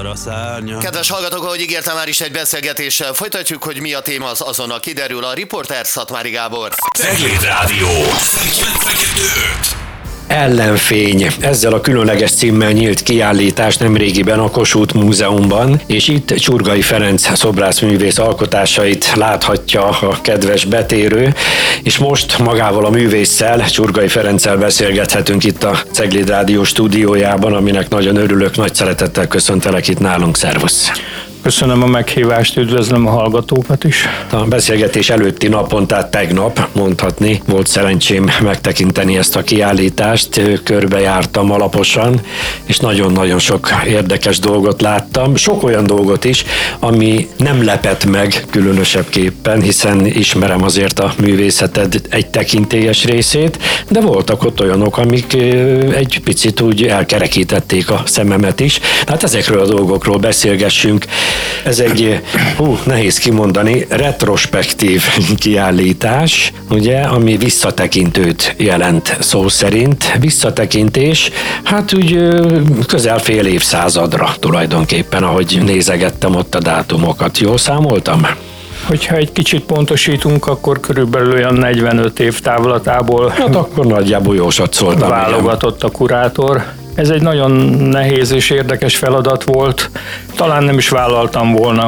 a szárnya. Kedves hallgatók, ahogy ígértem, már is egy beszélgetéssel folytatjuk, hogy mi a téma, az azonnal kiderül. A riporter Szatmári Gábor. Cegléd Rádió 92.5. Ellenfény. Ezzel a különleges címmel nyílt kiállítás nemrégiben a Kossuth Múzeumban, és itt Csurgai Ferenc szobrászművész alkotásait láthatja a kedves betérő, és most magával a művésszel, Csurgai Ferenccel beszélgethetünk itt a Cegléd Rádió stúdiójában, aminek nagyon örülök, nagy szeretettel köszöntelek itt nálunk, szervusz! Köszönöm a meghívást, üdvözlöm a hallgatókat is. A beszélgetés előtti napon, tehát tegnap mondhatni, volt szerencsém megtekinteni ezt a kiállítást, körbejártam alaposan, és nagyon-nagyon sok érdekes dolgot láttam. Sok olyan dolgot is, ami nem lepett meg különösebbképpen, hiszen ismerem azért a művészeted egy tekintélyes részét, de voltak ott olyanok, amik egy picit úgy elkerekítették a szememet is. Hát ezekről a dolgokról beszélgessünk. Ez egy, nehéz kimondani, retrospektív kiállítás, ugye, ami visszatekintőt jelent szó szerint. Visszatekintés, hát úgy közel fél évszázadra tulajdonképpen, ahogy nézegettem ott a dátumokat. Jól számoltam? Hogyha egy kicsit pontosítunk, akkor körülbelül olyan 45 év távlatából Hát akkor nagyjából jósat szóltam. válogatott a kurátor. Ez egy nagyon nehéz és érdekes feladat volt. Talán nem is vállaltam volna,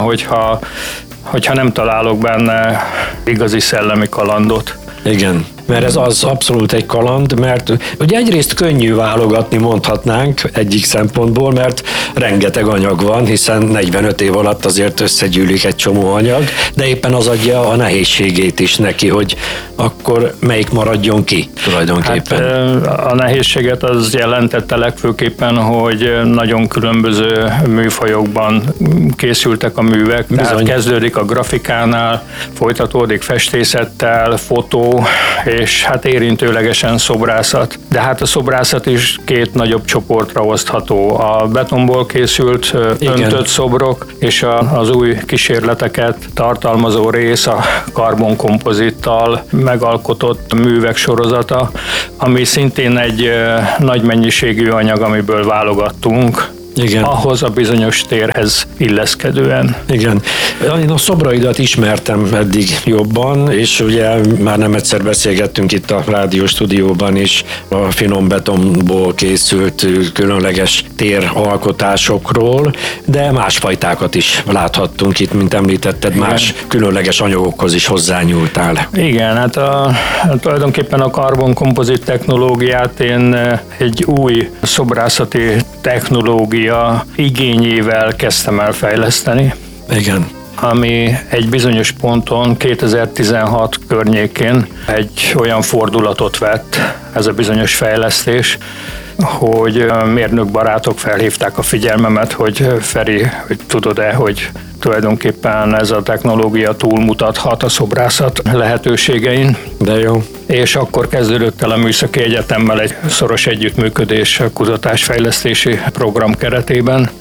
hogyha nem találok benne igazi szellemi kalandot. Igen, mert ez az abszolút egy kaland, mert ugye egyrészt könnyű válogatni, mondhatnánk egyik szempontból, mert rengeteg anyag van, hiszen 45 év alatt azért összegyűlik egy csomó anyag, de éppen az adja a nehézségét is neki, hogy akkor melyik maradjon ki tulajdonképpen. Hát, a nehézséget az jelentette legfőképpen, hogy nagyon különböző műfajokban készültek a művek. Tehát kezdődik a grafikánál, folytatódik festészettel, fotó, és hát érintőlegesen szobrászat. De hát a szobrászat is két nagyobb csoportra osztható. A betonból készült öntött szobrok, és az új kísérleteket tartalmazó rész a karbonkompozittal megalkotott művek sorozata, ami szintén egy nagy mennyiségű anyag, amiből válogattunk. Igen. Ahhoz a bizonyos térhez illeszkedően. Igen. Én a szobraidat ismertem eddig jobban, és ugye már nem egyszer beszélgettünk itt a rádió stúdióban is a finom betonból készült különleges téralkotásokról, de más fajtákat is láthattunk itt, mint említetted, igen. Más különleges anyagokhoz is hozzányúltál. Igen, hát tulajdonképpen a karbonkompozit technológiát én egy új szobrászati technológia igényével kezdtem el fejleszteni. Igen. Ami egy bizonyos ponton 2016 környékén egy olyan fordulatot vett, ez a bizonyos fejlesztés, hogy mérnök barátok felhívták a figyelmemet, hogy Feri, hogy tudod-e, hogy tulajdonképpen ez a technológia túlmutathat a szobrászat lehetőségein. De jó. És akkor kezdődött el a Műszaki Egyetemmel egy szoros együttműködés a kutatásfejlesztési program keretében,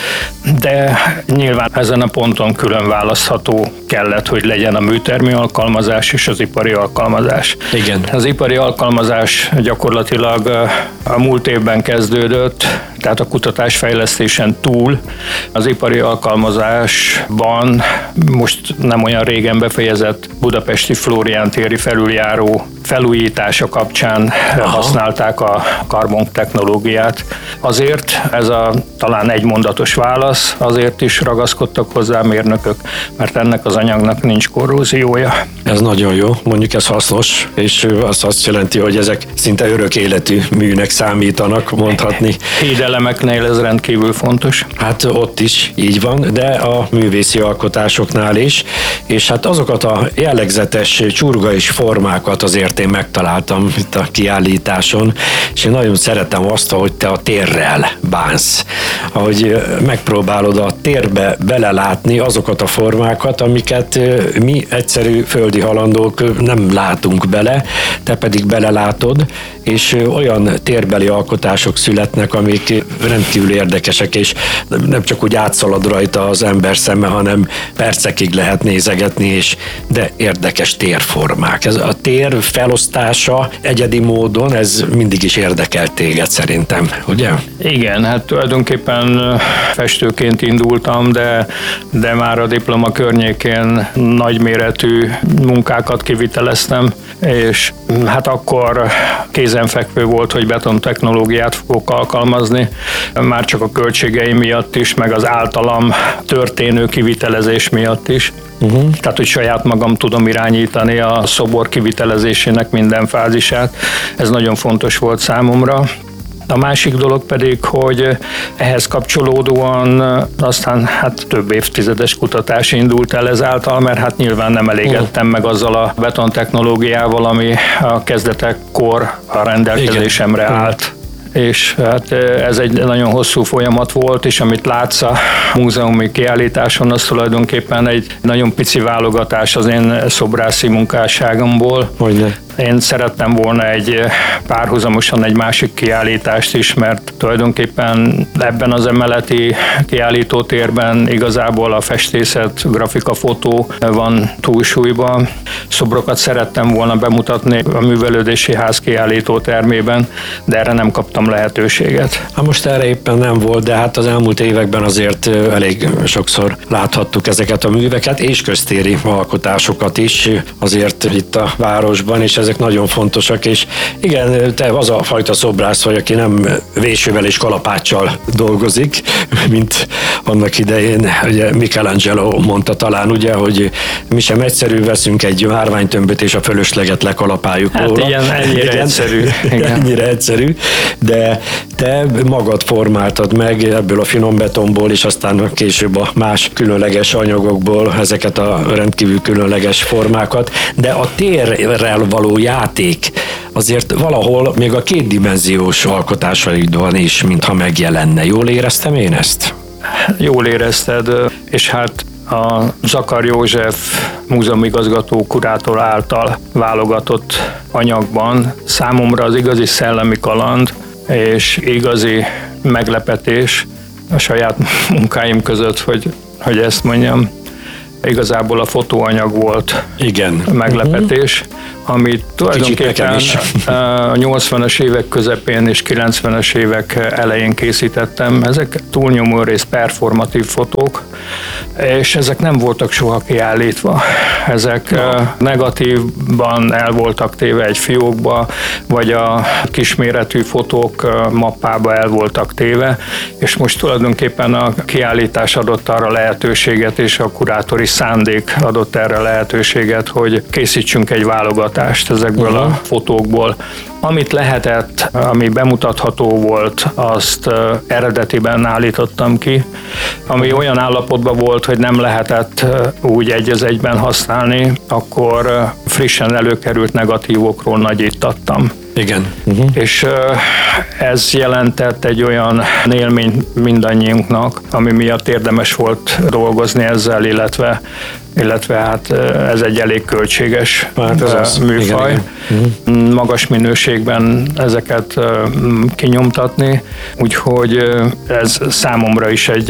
de nyilván ezen a ponton külön választható kellett, hogy legyen a műtermi alkalmazás és az ipari alkalmazás. Igen. Az ipari alkalmazás gyakorlatilag a múlt évben kezdődött, tehát a kutatásfejlesztésen túl az ipari alkalmazásban most nem olyan régen befejezett budapesti Flórián téri felüljáró felújítása kapcsán használták a karbon technológiát. Azért ez a talán egymondatos válasz, azért is ragaszkodtak hozzá mérnökök, mert ennek az anyagnak nincs korróziója. Ez nagyon jó, mondjuk ez hasznos, és azt jelenti, hogy ezek szinte örök életű műnek számítanak, mondhatni. Hídelemeknél ez rendkívül fontos. Hát ott is így van, de a művészi alkotásoknál is, és hát azokat a jellegzetes csurgais formákat azért én megtaláltam itt a kiállításon, és én nagyon szeretem azt, hogy te a térrel bánsz. Ahogy megpróbálod a térbe belelátni azokat a formákat, amiket mi egyszerű földi halandók nem látunk bele, te pedig belelátod, és olyan térbeli alkotások születnek, amik rendkívül érdekesek, és nem csak úgy átszalad rajta az ember szeme, hanem percekig lehet nézegetni, de érdekes térformák. Ez a tér fel elosztása egyedi módon, ez mindig is érdekelt téged szerintem, ugye? Igen, hát tulajdonképpen festőként indultam, de már a diploma környékén nagyméretű munkákat kiviteleztem, és hát akkor kézenfekvő volt, hogy betontechnológiát fogok alkalmazni, már csak a költségei miatt is, meg az általam történő kivitelezés miatt is. Tehát, hogy saját magam tudom irányítani a szobor kivitelezésének minden fázisát. Ez nagyon fontos volt számomra. A másik dolog pedig, hogy ehhez kapcsolódóan aztán hát több évtizedes kutatás indult el ezáltal, mert hát nyilván nem elégedtem meg azzal a betontechnológiával, ami a kezdetekkor a rendelkezésemre állt. És hát ez egy nagyon hosszú folyamat volt, és amit látsz a múzeumi kiállításon, az tulajdonképpen egy nagyon pici válogatás az én szobrászi munkásságomból. Hogyne. Én szerettem volna párhuzamosan egy másik kiállítást is, mert tulajdonképpen ebben az emeleti kiállítótérben igazából a festészet, grafika, fotó van túlsúlyban. Szobrokat szerettem volna bemutatni a Művelődési Ház kiállítótermében, de erre nem kaptam lehetőséget. Most erre éppen nem volt, de hát az elmúlt években azért elég sokszor láthattuk ezeket a műveket, és köztéri alkotásokat is azért itt a városban, és ezek nagyon fontosak, és igen, te az a fajta szobrász vagy, aki nem vésővel és kalapáccsal dolgozik, mint annak idején ugye Michelangelo mondta talán, ugye, hogy mi sem egyszerű, veszünk egy márványtömböt és a fölösleget lekalapáljuk róla. Hát ennyire egyszerű. Igen. Ennyire egyszerű, de te magad formáltad meg ebből a finom betonból, és aztán később a más különleges anyagokból ezeket a rendkívül különleges formákat, de a térrel való játék azért valahol még a kétdimenziós alkotásaidban is, mintha megjelenne. Jól éreztem én ezt? Jól érezted, és hát a Zakar József múzeumigazgató kurátor által válogatott anyagban számomra az igazi szellemi kaland és igazi meglepetés a saját munkáim között, hogy ezt mondjam, igazából a fotóanyag volt. Igen. Meglepetés, amit tulajdonképpen a 80-as évek közepén és 90-es évek elején készítettem. Ezek túlnyomó rész performatív fotók, és ezek nem voltak soha kiállítva. Ezek negatívban el voltak téve egy fiókba, vagy a kisméretű fotók mappába el voltak téve, és most tulajdonképpen a kiállítás adott arra lehetőséget, és a kurátori szándék adott erre lehetőséget, hogy készítsünk egy válogatást ezekből a fotókból. Amit lehetett, ami bemutatható volt, azt eredetiben állítottam ki, ami olyan állapotban volt, hogy nem lehetett úgy egy az egyben használni, akkor frissen előkerült negatívokról nagyítattam. Igen. És ez jelentett egy olyan élmény mindannyiunknak, ami miatt érdemes volt dolgozni ezzel, illetve hát ez egy elég költséges műfaj. Igen. Magas minőségben ezeket kinyomtatni, úgyhogy ez számomra is egy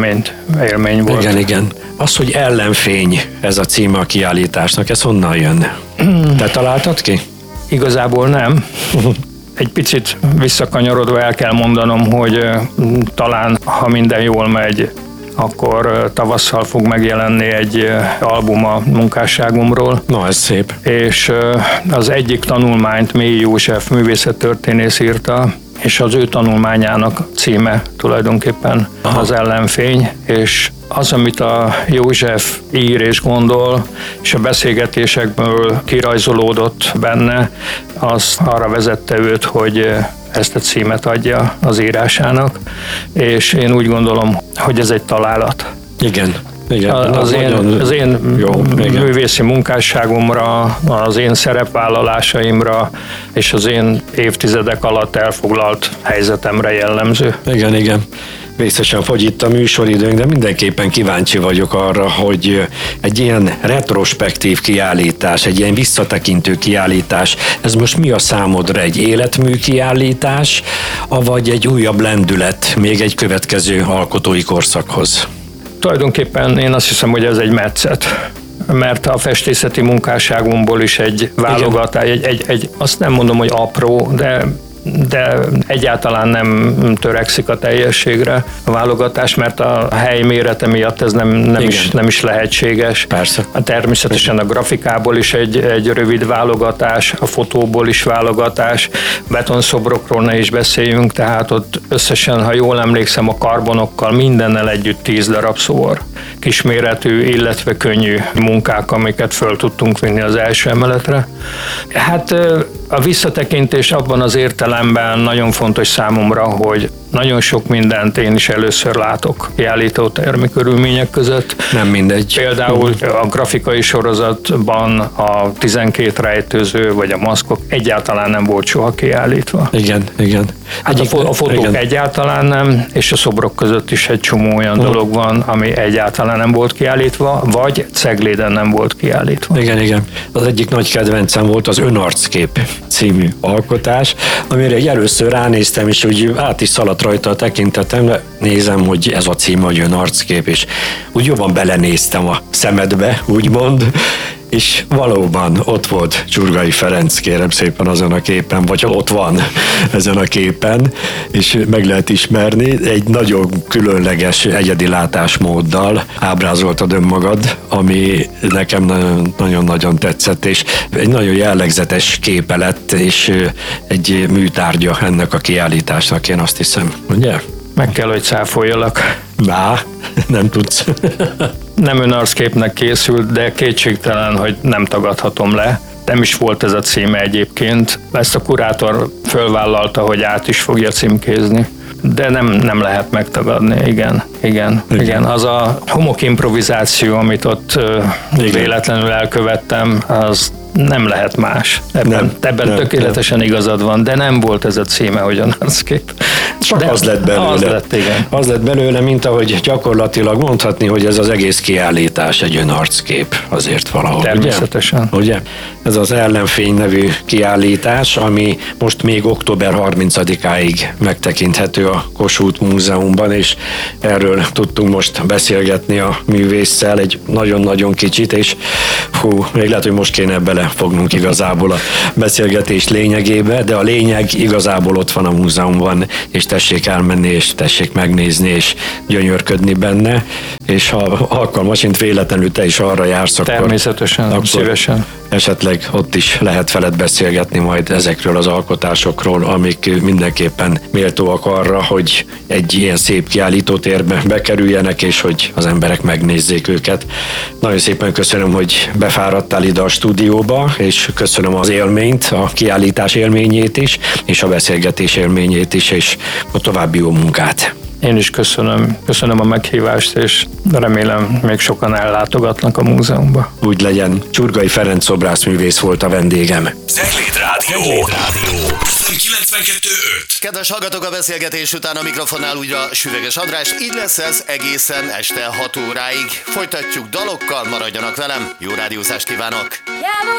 élmény volt. Igen. Az, hogy ellenfény, ez a címe a kiállításnak, ez honnan jön? Te találtad ki? Igazából nem. Egy picit visszakanyarodva el kell mondanom, hogy talán, ha minden jól megy, akkor tavasszal fog megjelenni egy album a munkásságomról. Na, ez szép. És az egyik tanulmányt Mély József művészettörténész írta, és az ő tanulmányának címe tulajdonképpen az ellenfény, és az, amit a József ír és gondol, és a beszélgetésekből kirajzolódott benne, az arra vezette őt, hogy ezt a címet adja az írásának, és én úgy gondolom, hogy ez egy találat. Igen. Az én művészi munkásságomra, az én szerepvállalásaimra és az én évtizedek alatt elfoglalt helyzetemre jellemző. Igen. Vészesen fogy itt a műsoridőnk, de mindenképpen kíváncsi vagyok arra, hogy egy ilyen retrospektív kiállítás, egy ilyen visszatekintő kiállítás, ez most mi a számodra, egy életmű kiállítás, avagy egy újabb lendület még egy következő alkotói korszakhoz? Tulajdonképpen én azt hiszem, hogy ez egy metszet. mert a festészeti munkásságomból is egy válogatás, egy azt nem mondom, hogy apró, de egyáltalán nem törekszik a teljességre a válogatás, mert a hely mérete miatt ez nem is lehetséges. Persze. Természetesen a grafikából is egy rövid válogatás, a fotóból is válogatás, betonszobrokról ne is beszéljünk, tehát ott összesen, ha jól emlékszem, a karbonokkal mindennel együtt 10 darab szobor. Kisméretű, illetve könnyű munkák, amiket föl tudtunk vinni az első emeletre. Hát a visszatekintés abban az értelemben nagyon fontos számomra, hogy nagyon sok mindent én is először látok kiállítótermi körülmények között. Nem mindegy. Például a grafikai sorozatban a 12 rejtőző vagy a maszkok egyáltalán nem volt soha kiállítva. Igen. Hát a fotók egyáltalán nem, és a szobrok között is egy csomó olyan dolog van, ami egyáltalán nem volt kiállítva, vagy Cegléden nem volt kiállítva. Igen. Az egyik nagy kedvencem volt az Önarckép című alkotás, amire egy először ránéztem, és úgy át is szaladt rajta a tekintetem, nézem, hogy ez a cím, hogy Önarckép, és úgy jobban belenéztem a szemedbe, úgymond, és valóban ott volt Csurgai Ferenc, kérem szépen, azon a képen, vagy ott van ezen a képen, és meg lehet ismerni, egy nagyon különleges egyedi látásmóddal ábrázoltad önmagad, ami nekem nagyon-nagyon tetszett, és egy nagyon jellegzetes képe lett, és egy műtárgya ennek a kiállításnak, én azt hiszem, ugye? Meg kell, hogy cáfoljalak. Nem tudsz. Nem önarcképnek készült, de kétségtelen, hogy nem tagadhatom le. Nem is volt ez a címe egyébként. Ezt a kurátor fölvállalta, hogy át is fogja címkézni. De nem lehet megtagadni, igen. Az a homokimprovizáció, amit ott véletlenül elkövettem, az nem lehet más. Ebben tökéletesen igazad van, de nem volt ez a címe, hogy Önarckép. Csak az lett belőle. Az lett belőle, mint ahogy gyakorlatilag mondhatni, hogy ez az egész kiállítás egy önarckép azért valahol. Természetesen. Ugye? Ez az Ellenfény nevű kiállítás, ami most még október 30-áig megtekinthető a Kossuth Múzeumban, és erről tudtunk most beszélgetni a művésszel egy nagyon-nagyon kicsit, és még lehet, hogy most kéne belefognunk igazából a beszélgetés lényegébe, de a lényeg igazából ott van a múzeumban, és tessék elmenni, és tessék megnézni, és gyönyörködni benne, és ha alkalmasint véletlenül te is arra jársz, természetesen, szívesen. Esetleg ott is lehet veled beszélgetni majd ezekről az alkotásokról, amik mindenképpen méltóak arra, hogy egy ilyen szép kiállítótérbe bekerüljenek, és hogy az emberek megnézzék őket. Nagyon szépen köszönöm, hogy befáradtál ide a stúdióba, és köszönöm az élményt, a kiállítás élményét is, és a beszélgetés élményét is, és a további jó munkát. Én is köszönöm a meghívást, és remélem még sokan ellátogatnak a múzeumba. Úgy legyen. Csurgai Ferenc szobrászművész volt a vendégem. Cegléd Rádió. 92.5. Kedves hallgatók, a beszélgetés után a mikrofonnál újra Süveges András. Így lesz ez egészen este 6 óráig. Folytatjuk dalokkal, maradjanak velem. Jó rádiózást kívánok!